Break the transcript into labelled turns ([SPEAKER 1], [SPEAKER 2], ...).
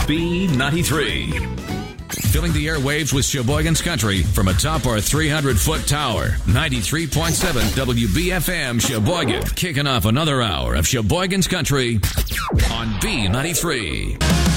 [SPEAKER 1] B93. Filling the airwaves with Sheboygan's Country from atop our 300-foot tower. 93.7 WBFM Sheboygan. Kicking off another hour of Sheboygan's Country on B93.